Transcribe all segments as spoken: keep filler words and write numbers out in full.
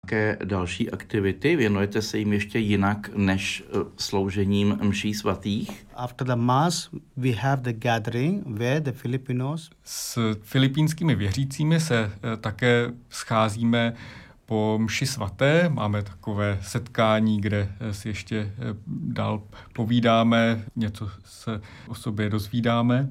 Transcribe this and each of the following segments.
nějaké další aktivity? Věnujete se jim ještě jinak než sloužením mší svatých? After the mass, we have the gathering where the Filipinos... S filipínskými věřícími se také scházíme po mši svaté. Máme takové setkání, kde si ještě dál povídáme, něco se o sobě dozvídáme.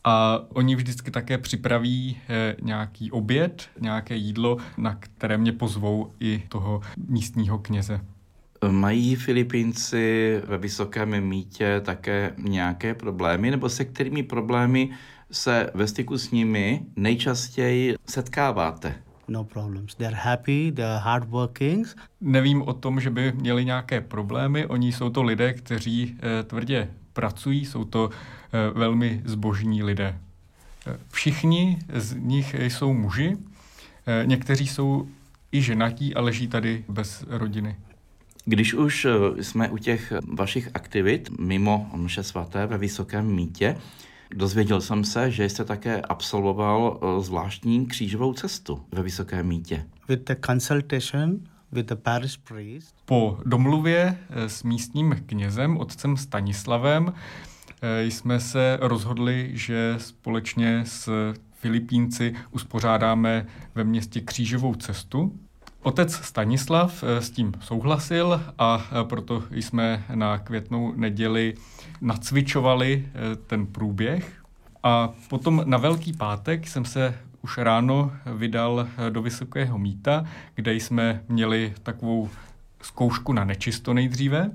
A oni vždycky také připraví nějaký oběd, nějaké jídlo, na které mě pozvou i toho místního kněze. Mají Filipínci ve Vysokém Mýtě také nějaké problémy, nebo se kterými problémy se ve styku s nimi nejčastěji setkáváte? No problems. They are happy, they are hardworking. Nevím o tom, že by měli nějaké problémy. Oni jsou to lidé, kteří eh, tvrdě pracují, jsou to eh, velmi zbožní lidé. Eh, všichni z nich jsou muži, eh, někteří jsou i ženatí a leží tady bez rodiny. Když už jsme u těch vašich aktivit mimo mše svaté ve Vysokém Mýtě, dozvěděl jsem se, že jste také absolvoval zvláštní křížovou cestu ve Vysokém Mýtě. With the consultation with the parish priest. Po domluvě s místním knězem, otcem Stanislavem, jsme se rozhodli, že společně s Filipínci uspořádáme ve městě křížovou cestu. Otec Stanislav s tím souhlasil a proto jsme na Květnou neděli nacvičovali ten průběh. A potom na Velký pátek jsem se už ráno vydal do Vysokého Mýta, kde jsme měli takovou zkoušku na nečisto nejdříve.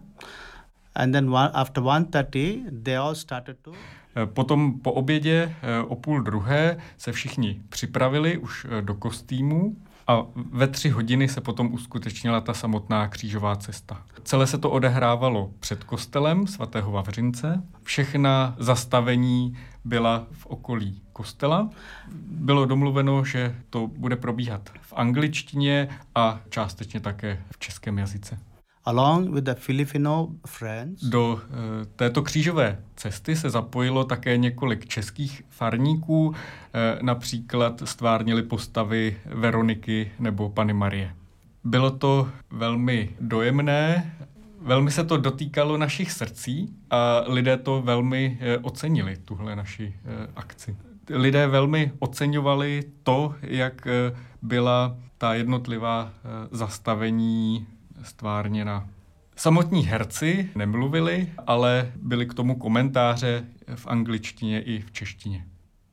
And then one, after one thirty, they all started to... Potom po obědě o půl druhé se všichni připravili už do kostýmů. A ve tři hodiny se potom uskutečnila ta samotná křížová cesta. Celé se to odehrávalo před kostelem svatého Vavřince. Všechna zastavení byla v okolí kostela. Bylo domluveno, že to bude probíhat v angličtině a částečně také v českém jazyce. Along with the Filipino friends. Do e, této křížové cesty se zapojilo také několik českých farníků, e, například stvárnili postavy Veroniky nebo Panny Marie. Bylo to velmi dojemné, velmi se to dotýkalo našich srdcí a lidé to velmi e, ocenili, tuhle naši e, akci. Lidé velmi oceňovali to, jak e, byla ta jednotlivá e, zastavení stvárněna. Samotní herci nemluvili, ale byly k tomu komentáře v angličtině i v češtině.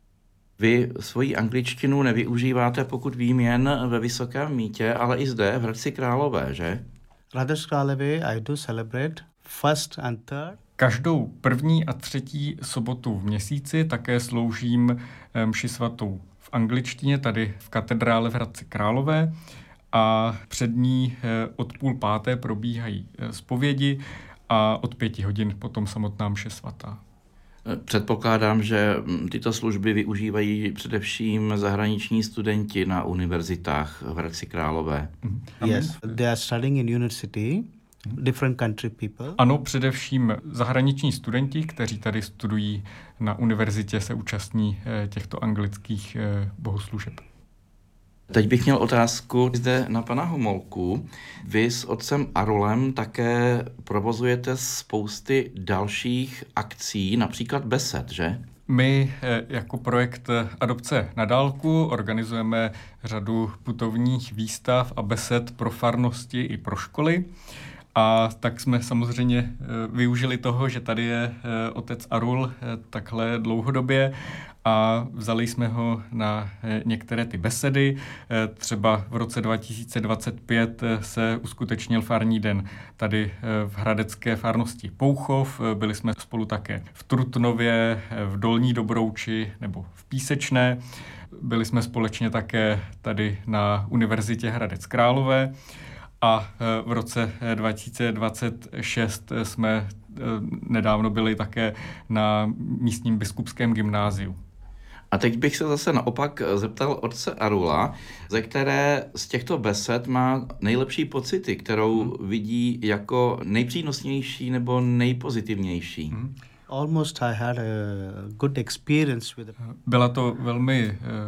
Vy svoji angličtinu nevyužíváte, pokud vím, jen ve Vysokém Mýtě, ale i zde v Hradci Králové, že? Hradec Králové I do celebrate first and third. Každou první a třetí sobotu v měsíci také sloužím mši svatou v angličtině, tady v katedrále v Hradci Králové. A před ní od půl páté probíhají zpovědi a od pěti hodin potom samotná mše svatá. Předpokládám, že tyto služby využívají především zahraniční studenti na univerzitách v Hradci Králové. Yes, they are studying in university, different country people. Ano, především zahraniční studenti, kteří tady studují na univerzitě, se účastní těchto anglických bohoslužeb. Teď bych měl otázku zde na pana Homolku. Vy s otcem Arolem také provozujete spousty dalších akcí, například besed, že? My jako projekt Adopce na dálku organizujeme řadu putovních výstav a besed pro farnosti i pro školy. A tak jsme samozřejmě využili toho, že tady je otec Arul takhle dlouhodobě a vzali jsme ho na některé ty besedy. Třeba v roce dva tisíce dvacet pět se uskutečnil farní den tady v hradecké farnosti Pouchov. Byli jsme spolu také v Trutnově, v Dolní Dobrouči nebo v Písečné. Byli jsme společně také tady na Univerzitě Hradec Králové. A v roce dva tisíce dvacet šest jsme nedávno byli také na místním biskupském gymnáziu. A teď bych se zase naopak zeptal otce Arula, ze které z těchto besed má nejlepší pocity, kterou hmm. vidí jako nejpřínosnější nebo nejpozitivnější. Hmm. Almost I had a good experience with it. Byla to velmi uh,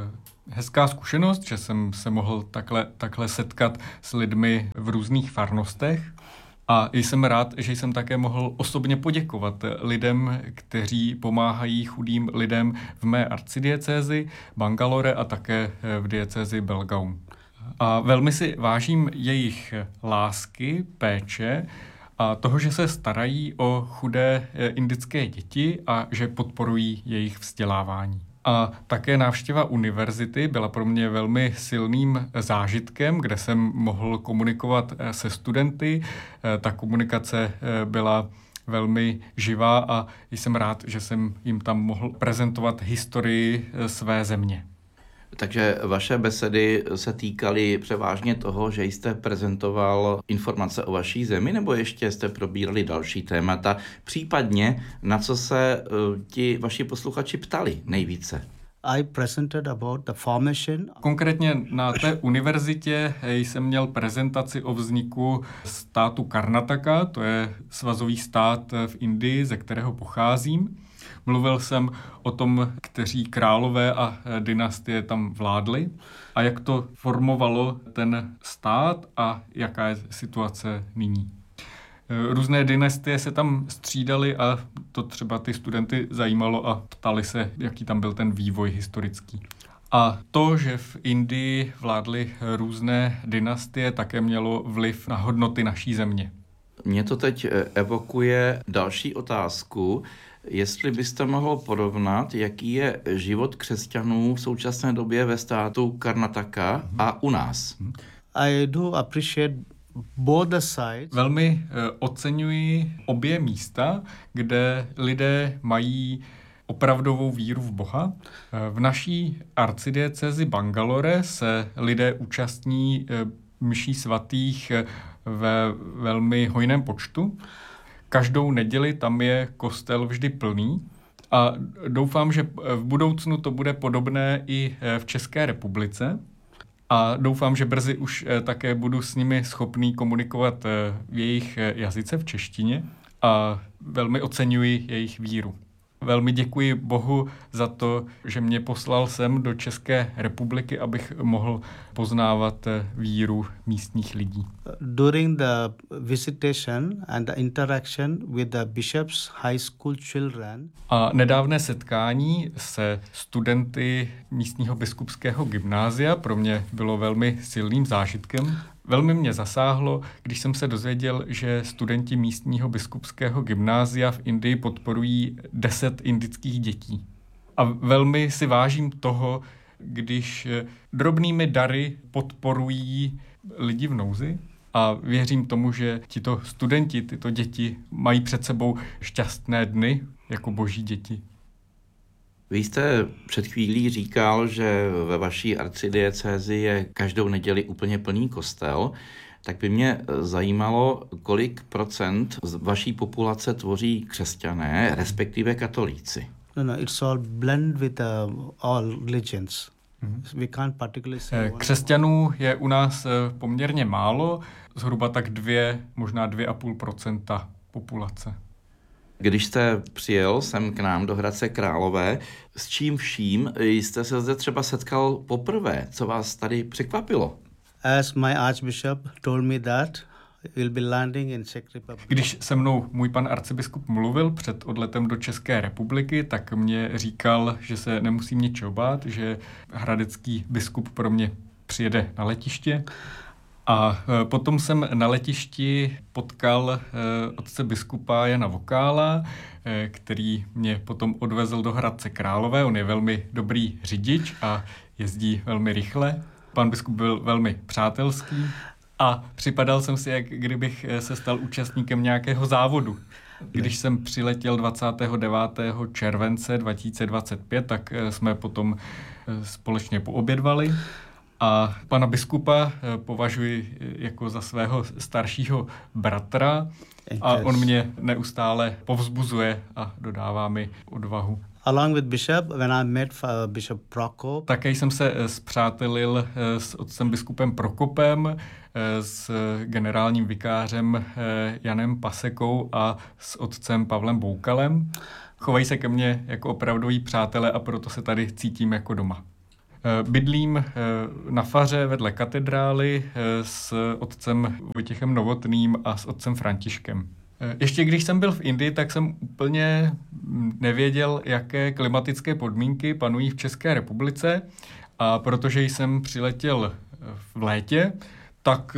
hezká zkušenost, že jsem se mohl takhle, takhle setkat s lidmi v různých farnostech. A jsem rád, že jsem také mohl osobně poděkovat lidem, kteří pomáhají chudým lidem v mé arcidiecézi Bangalore a také v diecézi Belgaum. A velmi si vážím jejich lásky, péče a toho, že se starají o chudé indické děti a že podporují jejich vzdělávání. A také návštěva univerzity byla pro mě velmi silným zážitkem, kde jsem mohl komunikovat se studenty. Ta komunikace byla velmi živá a jsem rád, že jsem jim tam mohl prezentovat historii své země. Takže vaše besedy se týkaly převážně toho, že jste prezentoval informace o vaší zemi, nebo ještě jste probírali další témata, případně na co se uh, ti vaši posluchači ptali nejvíce? I presented about the formation. Konkrétně na té univerzitě jsem měl prezentaci o vzniku státu Karnataka, to je svazový stát v Indii, ze kterého pocházím. Mluvil jsem o tom, kteří králové a dynastie tam vládli a jak to formovalo ten stát a jaká je situace nyní. Různé dynastie se tam střídaly a to třeba ty studenty zajímalo a ptali se, jaký tam byl ten vývoj historický. A to, že v Indii vládly různé dynastie, také mělo vliv na hodnoty naší země. Mě to teď evokuje další otázku, jestli byste mohl porovnat, jaký je život křesťanů v současné době ve státu Karnataka a u nás. I do appreciate both the sides. Velmi oceňuji obě místa, kde lidé mají opravdovou víru v Boha. V naší arcidiecézi Bangalore se lidé účastní mší svatých ve velmi hojném počtu. Každou neděli tam je kostel vždy plný a doufám, že v budoucnu to bude podobné i v České republice. A doufám, že brzy už také budu s nimi schopný komunikovat v jejich jazyce, v češtině a velmi oceňuji jejich víru. Velmi děkuji Bohu za to, že mě poslal sem do České republiky, abych mohl poznávat víru místních lidí. During the visitation and the interaction with the bishops' high school children. A nedávné setkání se studenty místního biskupského gymnázia pro mě bylo velmi silným zážitkem. Velmi mě zasáhlo, když jsem se dozvěděl, že studenti místního biskupského gymnázia v Indii podporují deset indických dětí. A velmi si vážím toho, když drobnými dary podporují lidi v nouzi. A věřím tomu, že tito studenti, tyto děti mají před sebou šťastné dny jako boží děti. Vy jste před chvílí říkal, že ve vaší arcidiecézi je každou neděli úplně plný kostel, tak by mě zajímalo, kolik procent z vaší populace tvoří křesťané, respektive katolíci. No, no, it's all blend with uh, all religions. We can't particularly say one. Křesťanů je u nás poměrně málo, zhruba tak dvě, možná dvě a půl procenta populace. Když jste přijel sem k nám do Hradce Králové, s čím vším jste se zde třeba setkal poprvé? Co vás tady překvapilo? As my archbishop told me that we'll be landing in Czech Republic. Když se mnou můj pan arcibiskup mluvil před odletem do České republiky, tak mě říkal, že se nemusím ničeho bát, že hradecký biskup pro mě přijede na letiště. A potom jsem na letišti potkal otce biskupa Jana Vokála, který mě potom odvezl do Hradce Králové. On je velmi dobrý řidič a jezdí velmi rychle. Pan biskup byl velmi přátelský a připadal jsem si, jak kdybych se stal účastníkem nějakého závodu. Když jsem přiletěl dvacátého devátého července dva tisíce dvacet pět, tak jsme potom společně poobědvali. A pana biskupa považuji jako za svého staršího bratra a on mě neustále povzbuzuje a dodává mi odvahu. Along with Bishop, when I met Bishop Prokop. Také jsem se spřátelil s otcem biskupem Prokopem, s generálním vikářem Janem Pasekou a s otcem Pavlem Boukalem. Chovají se ke mně jako opravdoví přátelé a proto se tady cítím jako doma. Bydlím na faře vedle katedrály s otcem Vojtěchem Novotným a s otcem Františkem. Ještě když jsem byl v Indii, tak jsem úplně nevěděl, jaké klimatické podmínky panují v České republice, a protože jsem přiletěl v létě, tak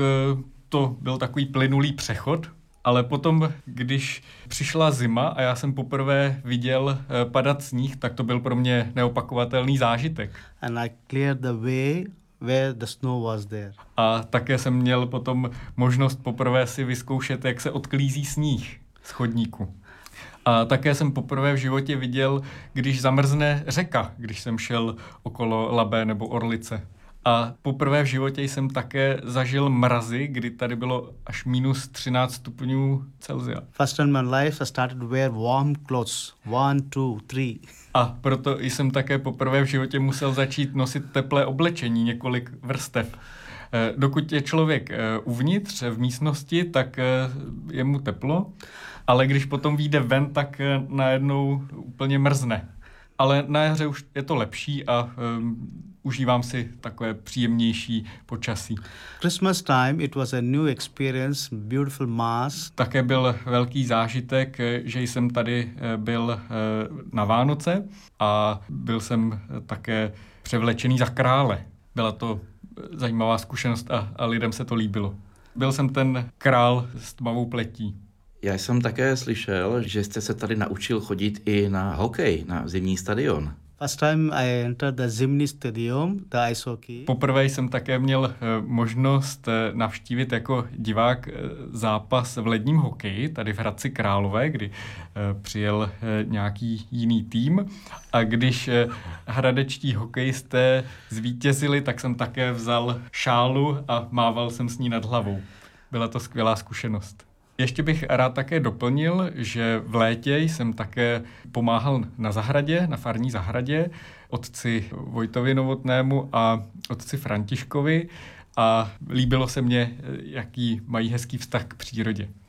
to byl takový plynulý přechod, ale potom, když přišla zima a já jsem poprvé viděl padat sníh, tak to byl pro mě neopakovatelný zážitek. And I cleared the way where the snow was there. A také jsem měl potom možnost poprvé si vyzkoušet, jak se odklízí sníh z chodníku. A také jsem poprvé v životě viděl, když zamrzne řeka, když jsem šel okolo Labe nebo Orlice. A poprvé v životě jsem také zažil mrazy, kdy tady bylo až minus třináct stupňů Celsia. First in my life I started to wear warm clothes. One, two, three. A proto jsem také poprvé v životě musel začít nosit teplé oblečení, několik vrstev. Dokud je člověk uvnitř v místnosti, tak je mu teplo, ale když potom vyjde ven, tak najednou úplně mrzne. Ale na jaře už je to lepší a um, užívám si takové příjemnější počasí. Christmas time, it was a new experience, beautiful mass. Také byl velký zážitek, že jsem tady byl na Vánoce a byl jsem také převlečený za krále. Byla to zajímavá zkušenost a, a lidem se to líbilo. Byl jsem ten král s tmavou pletí. Já jsem také slyšel, že jste se tady naučil chodit i na hokej, na zimní stadion. First time I entered the Zimní stadium, the ice hockey. Poprvé jsem také měl možnost navštívit jako divák zápas v ledním hokeji, tady v Hradci Králové, kdy přijel nějaký jiný tým. A když hradečtí hokejisté zvítězili, tak jsem také vzal šálu a mával jsem s ní nad hlavou. Byla to skvělá zkušenost. Ještě bych rád také doplnil, že v létě jsem také pomáhal na zahradě, na farní zahradě, otci Vojtovi Novotnému a otci Františkovi a líbilo se mně, jaký mají hezký vztah k přírodě.